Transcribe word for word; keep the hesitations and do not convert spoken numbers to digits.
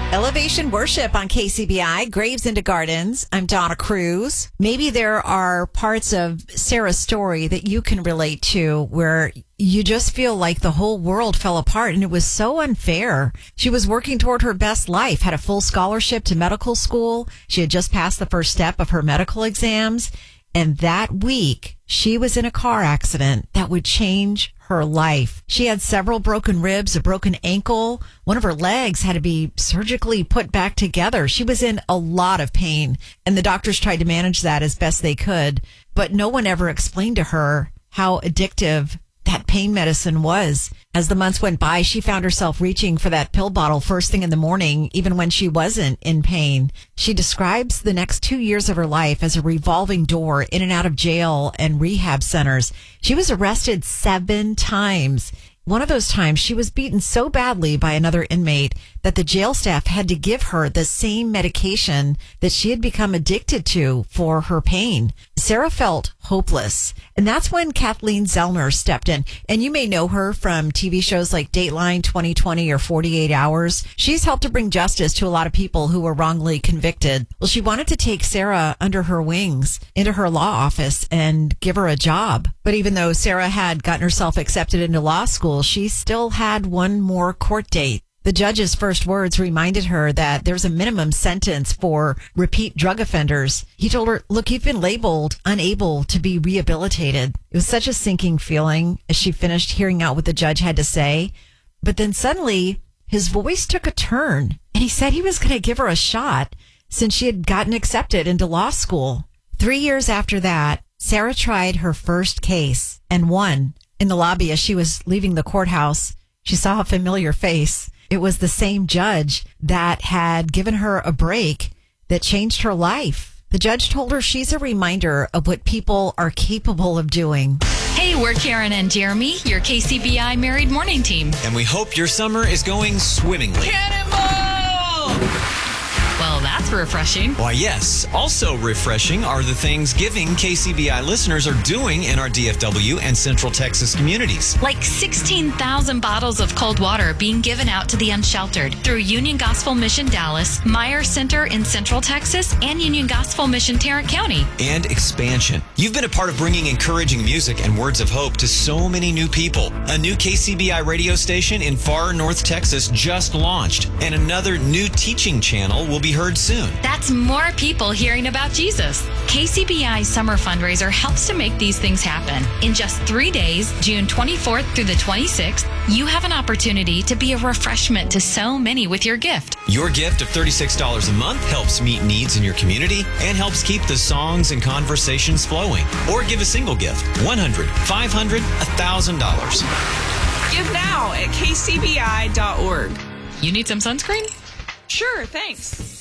Elevation Worship on K C B I, Graves into Gardens. I'm Donna Cruz. Maybe there are parts of Sarah's story that you can relate to where you just feel like the whole world fell apart and it was so unfair. She was working toward her best life, had a full scholarship to medical school. She had just passed the first step of her medical exams. And that week, she was in a car accident that would change her life. She had several broken ribs, a broken ankle. One of her legs had to be surgically put back together. She was in a lot of pain, and the doctors tried to manage that as best they could. But no one ever explained to her how addictive that pain medicine was. As the months went by, she found herself reaching for that pill bottle first thing in the morning, even when she wasn't in pain. She describes the next two years of her life as a revolving door in and out of jail and rehab centers. She was arrested seven times. One of those times, she was beaten so badly by another inmate that the jail staff had to give her the same medication that she had become addicted to for her pain. Sarah felt hopeless. And that's when Kathleen Zellner stepped in. And you may know her from T V shows like Dateline, twenty twenty, or forty-eight hours. She's helped to bring justice to a lot of people who were wrongly convicted. Well, she wanted to take Sarah under her wings into her law office and give her a job. But even though Sarah had gotten herself accepted into law school, she still had one more court date. The judge's first words reminded her that there's a minimum sentence for repeat drug offenders. He told her, look, you've been labeled unable to be rehabilitated. It was such a sinking feeling as she finished hearing out what the judge had to say. But then suddenly his voice took a turn and he said he was going to give her a shot since she had gotten accepted into law school. Three years after that, Sarah tried her first case and won. In the lobby as she was leaving the courthouse, she saw a familiar face. It was the same judge that had given her a break that changed her life. The judge told her she's a reminder of what people are capable of doing. Hey, we're Karen and Jeremy, your K C B I Married Morning Team. And we hope your summer is going swimmingly. Cannonball! Well, that's refreshing. Why, yes. Also refreshing are the things giving K C B I listeners are doing in our D F W and Central Texas communities. Like sixteen thousand bottles of cold water being given out to the unsheltered through Union Gospel Mission Dallas, Meyer Center in Central Texas, and Union Gospel Mission Tarrant County. And expansion. You've been a part of bringing encouraging music and words of hope to so many new people. A new K C B I radio station in far North Texas just launched, and another new teaching channel will be heard soon. That's more people hearing about Jesus. K C B I's summer fundraiser helps to make these things happen. In just three days, June twenty-fourth through the twenty-sixth, you have an opportunity to be a refreshment to so many with your gift. Your gift of thirty-six dollars a month helps meet needs in your community and helps keep the songs and conversations flowing. Or give a single gift, one hundred dollars, five hundred dollars, one thousand dollars. Give now at k c b i dot org. You need some sunscreen? Sure, thanks.